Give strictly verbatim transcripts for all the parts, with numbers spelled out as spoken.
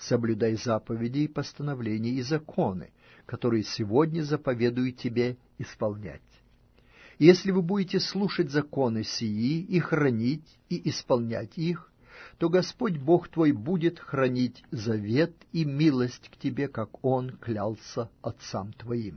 соблюдай заповеди и постановления и законы, которые сегодня заповедую тебе исполнять. Если вы будете слушать законы сии и хранить, и исполнять их, то Господь Бог твой будет хранить завет и милость к тебе, как Он клялся отцам твоим.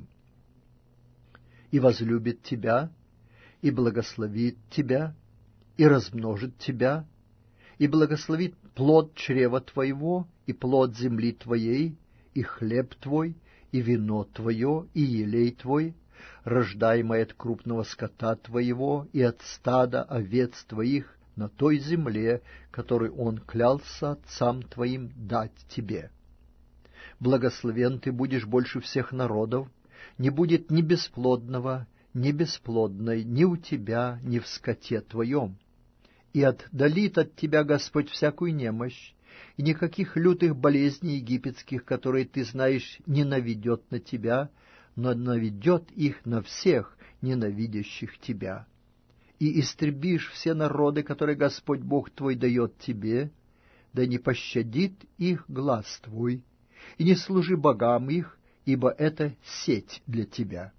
И возлюбит тебя, и благословит тебя, и размножит тебя, и благословит плод чрева твоего, и плод земли твоей, и хлеб твой, и вино твое, и елей твой, рождаемое от крупного скота твоего, и от стада овец твоих, на той земле, которой Он клялся отцам твоим дать тебе. Благословен ты будешь больше всех народов, не будет ни бесплодного, ни бесплодной ни у тебя, ни в скоте твоем. И отдалит от тебя Господь всякую немощь, и никаких лютых болезней египетских, которые, ты знаешь, не наведет на тебя, но наведет их на всех, ненавидящих тебя. И истребишь все народы, которые Господь Бог твой дает тебе, да не пощадит их глаз твой, и не служи богам их, ибо это сеть для тебя.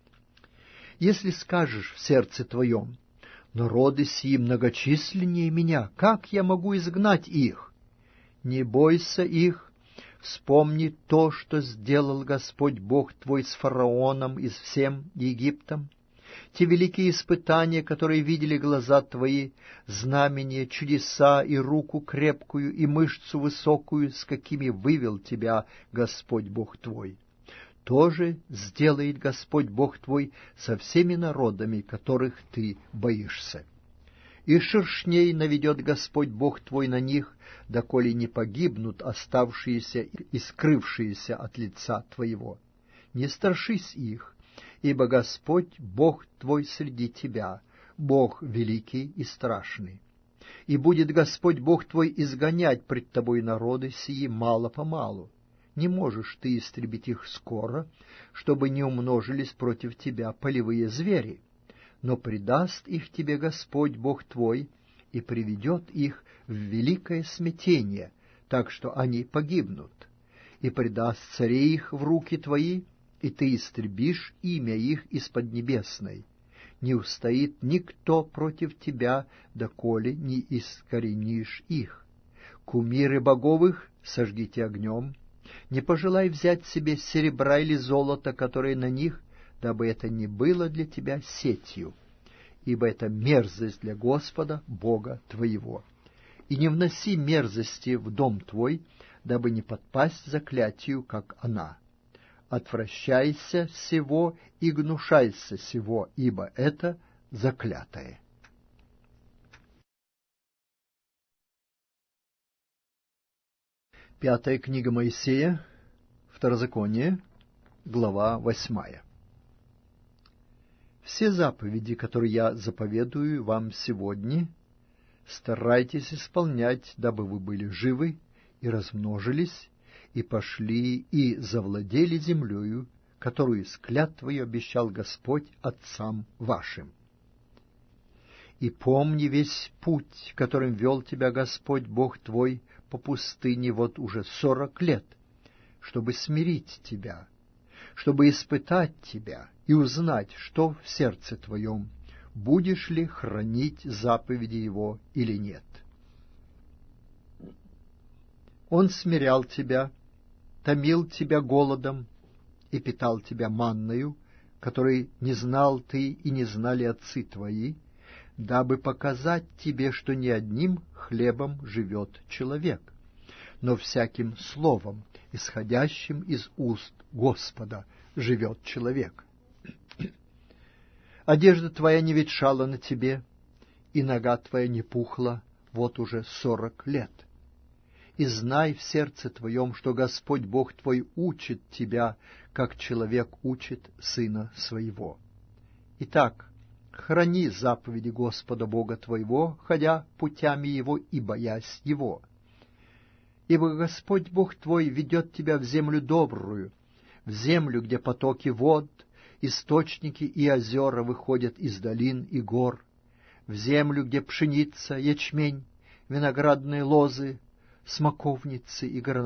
Если скажешь в сердце твоем: народы сии многочисленнее меня, как я могу изгнать их? Не бойся их, вспомни то, что сделал Господь Бог твой с фараоном и с всем Египтом, те великие испытания, которые видели глаза твои, знамения, чудеса и руку крепкую, и мышцу высокую, с какими вывел тебя Господь Бог твой. Тоже сделает Господь Бог твой со всеми народами, которых ты боишься. И шершней наведет Господь Бог твой на них, доколе не погибнут оставшиеся и скрывшиеся от лица твоего. Не страшись их, ибо Господь Бог твой среди тебя, Бог великий и страшный. И будет Господь Бог твой изгонять пред тобой народы сии мало-помалу. Не можешь ты истребить их скоро, чтобы не умножились против тебя полевые звери, но предаст их тебе Господь Бог твой и приведет их в великое смятение, так что они погибнут, и предаст царей их в руки твои, и ты истребишь имя их из поднебесной. Не устоит никто против тебя, доколе не искоренишь их. Кумиры богов их сожгите огнем. Не пожелай взять себе серебра или золота, которые на них, дабы это не было для тебя сетью, ибо это мерзость для Господа, Бога твоего. И не вноси мерзости в дом твой, дабы не подпасть заклятию, как она. Отвращайся сего и гнушайся сего, ибо это заклятое. Пятая книга Моисея, Второзаконие, глава восьмая. Все заповеди, которые я заповедую вам сегодня, старайтесь исполнять, дабы вы были живы и размножились, и пошли и завладели землею, которую с клятвою обещал Господь отцам вашим. И помни весь путь, которым вел тебя Господь Бог твой по пустыне вот уже сорок лет, чтобы смирить тебя, чтобы испытать тебя и узнать, что в сердце твоем, будешь ли хранить заповеди его или нет. Он смирял тебя, томил тебя голодом и питал тебя манною, которой не знал ты и не знали отцы твои, дабы показать тебе, что не одним хлебом живет человек, но всяким словом, исходящим из уст Господа, живет человек. Одежда твоя не ветшала на тебе, и нога твоя не пухла вот уже сорок лет. И знай в сердце твоем, что Господь Бог твой учит тебя, как человек учит сына своего. Итак, храни заповеди Господа Бога твоего, ходя путями Его и боясь Его. Ибо Господь Бог твой ведет тебя в землю добрую, в землю, где потоки вод, источники и озера выходят из долин и гор, в землю, где пшеница, ячмень, виноградные лозы, смоковницы и горностаи,